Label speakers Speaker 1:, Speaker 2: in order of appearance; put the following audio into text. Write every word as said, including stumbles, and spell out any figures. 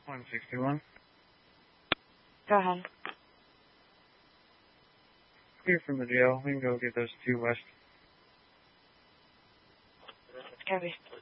Speaker 1: one sixty-one.
Speaker 2: Go ahead.
Speaker 1: Clear from the jail. We can go get those two west.
Speaker 2: Copy.